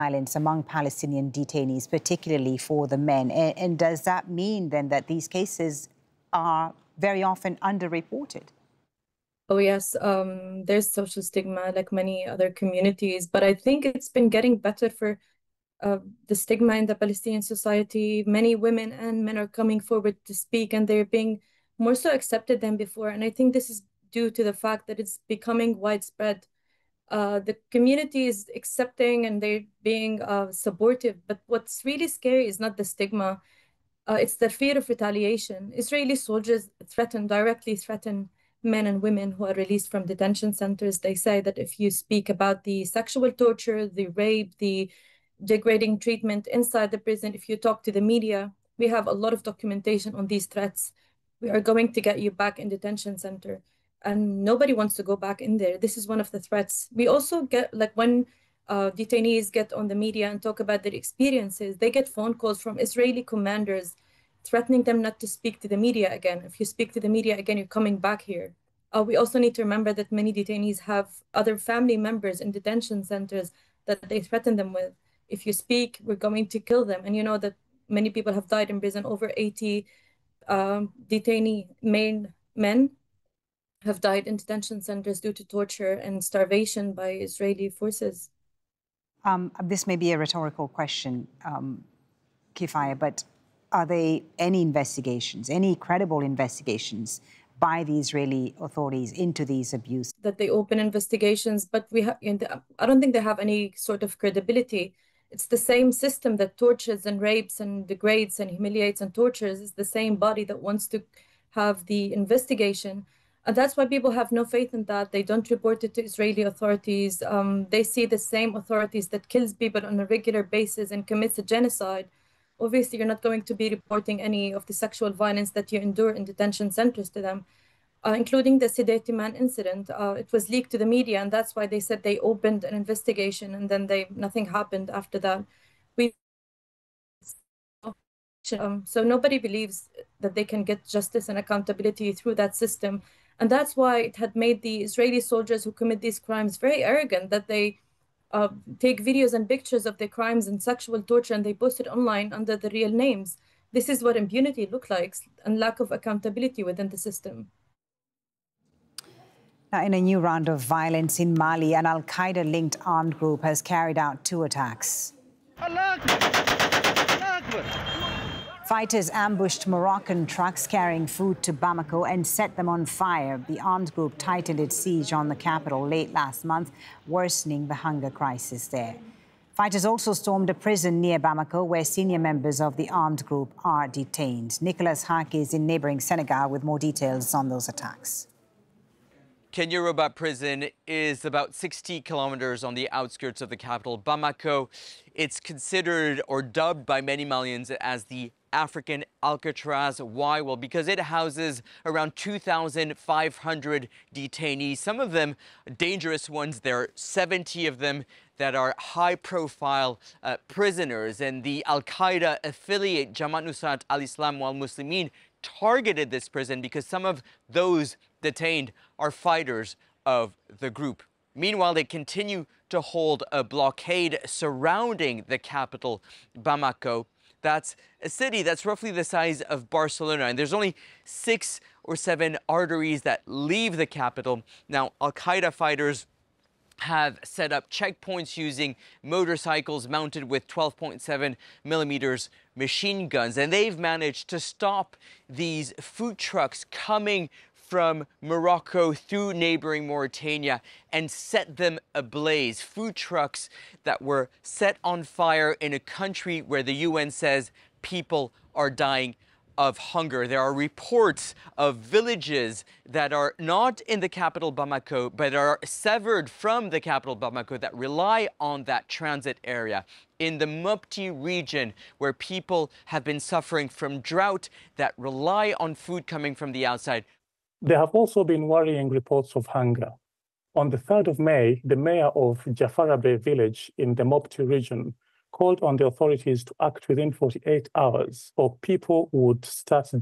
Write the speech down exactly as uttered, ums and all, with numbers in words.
Violence among Palestinian detainees, particularly for the men. And, and does that mean then that these cases are very often underreported? Oh, yes, um, there's social stigma like many other communities, but I think it's been getting better for uh, the stigma in the Palestinian society. Many women and men are coming forward to speak, and they're being more so accepted than before. And I think this is due to the fact that it's becoming widespread. Uh, the community is accepting and they're being uh, supportive. But what's really scary is not the stigma, uh, it's the fear of retaliation. Israeli soldiers threaten, directly threaten men and women who are released from detention centers. They say that if you speak about the sexual torture, the rape, the degrading treatment inside the prison, if you talk to the media, we have a lot of documentation on these threats. We are going to get you back in detention center. And nobody wants to go back in there. This is one of the threats. We also get, like when uh, detainees get on the media and talk about their experiences, they get phone calls from Israeli commanders threatening them not to speak to the media again. If you speak to the media again, you're coming back here. Uh, we also need to remember that many detainees have other family members in detention centers that they threaten them with. If you speak, we're going to kill them. And you know that many people have died in prison. Over eighty um, detainee main men have died in detention centers due to torture and starvation by Israeli forces. Um, this may be a rhetorical question, um, Kifaya, but are there any investigations, any credible investigations by the Israeli authorities into these abuses? That they open investigations, but we have, I don't think they have any sort of credibility. It's the same system that tortures and rapes and degrades and humiliates and tortures. It's the same body that wants to have the investigation. And that's why people have no faith in that. They don't report it to Israeli authorities. Um, they see the same authorities that kills people on a regular basis and commits a genocide. Obviously, you're not going to be reporting any of the sexual violence that you endure in detention centers to them, uh, including the Sideti Man incident. Uh, it was leaked to the media, and that's why they said they opened an investigation, and then they nothing happened after that. We um, so nobody believes that they can get justice and accountability through that system. And that's why it had made the Israeli soldiers who commit these crimes very arrogant, that they uh, take videos and pictures of their crimes and sexual torture and they post it online under the real names. This is what impunity looks like, and lack of accountability within the system. Now, in a new round of violence in Mali, an al-Qaeda-linked armed group has carried out two attacks. Fighters ambushed Moroccan trucks carrying food to Bamako and set them on fire. The armed group tightened its siege on the capital late last month, worsening the hunger crisis there. Fighters also stormed a prison near Bamako, where senior members of the armed group are detained. Nicholas Hack is in neighbouring Senegal with more details on those attacks. Kenya-Roba prison is about sixty kilometers on the outskirts of the capital, Bamako. It's considered or dubbed by many Malians as the African Alcatraz. Why? Well, because it houses around two thousand five hundred detainees, some of them dangerous ones. There are seventy of them that are high-profile uh, prisoners. And the Al-Qaeda affiliate Jamaat Nusrat al-Islam wal Muslimin targeted this prison because some of those detained are fighters of the group. Meanwhile, they continue to hold a blockade surrounding the capital, Bamako. That's a city that's roughly the size of Barcelona, and there's only six or seven arteries that leave the capital. Now, Al-Qaeda fighters have set up checkpoints using motorcycles mounted with twelve point seven millimeters machine guns, and they've managed to stop these food trucks coming from Morocco through neighboring Mauritania and set them ablaze. Food trucks that were set on fire in a country where the U N says people are dying of hunger. There are reports of villages that are not in the capital Bamako, but are severed from the capital Bamako, that rely on that transit area in the Mopti region, where people have been suffering from drought, that rely on food coming from the outside. There have also been worrying reports of hunger. On the third of May, the mayor of Jafarabe village in the Mopti region called on the authorities to act within forty-eight hours or people would start